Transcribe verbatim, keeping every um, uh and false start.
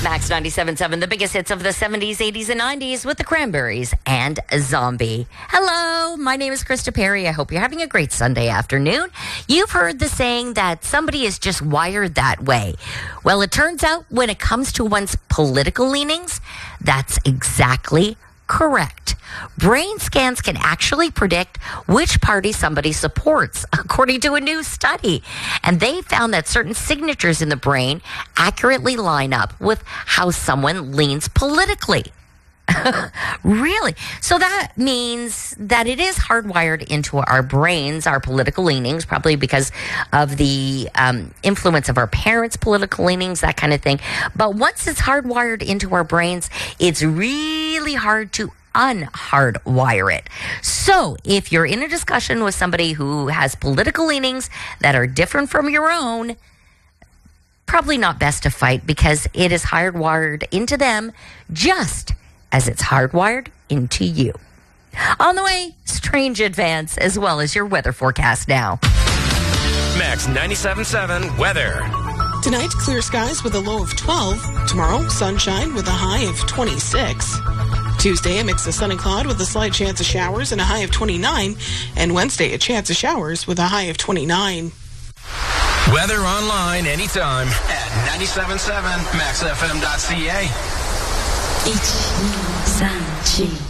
Max ninety-seven point seven, the biggest hits of the seventies, eighties, and nineties with the Cranberries and Zombie. Hello, my name is Krista Perry. I hope you're having a great Sunday afternoon. You've heard the saying that somebody is just wired that way. Well, it turns out when it comes to one's political leanings, that's exactly correct. Brain scans can actually predict which party somebody supports, according to a new study. And they found that certain signatures in the brain accurately line up with how someone leans politically. Really? So that means that it is hardwired into our brains, our political leanings, probably because of the um, influence of our parents' political leanings, that kind of thing. But once it's hardwired into our brains, it's really hard to unhardwire it. So if you're in a discussion with somebody who has political leanings that are different from your own, probably not best to fight because it is hardwired into them just as it's hardwired into you. On the way, Strange Advance, as well as your weather forecast now. Max ninety-seven point seven weather. Tonight, clear skies with a low of twelve. Tomorrow, sunshine with a high of twenty-six. Tuesday, a mix of sun and cloud with a slight chance of showers and a high of twenty-nine. And Wednesday, a chance of showers with a high of twenty-nine. Weather online anytime at ninety-seven point seven max f m dot c a. one, two, three